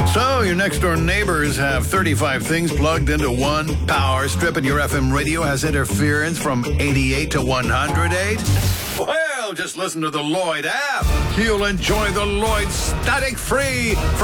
So, your next-door neighbors have 35 things plugged into one power strip, and your FM radio has interference from 88 to 108? Well, just listen to the Lloyd app. You'll enjoy the Lloyd static-free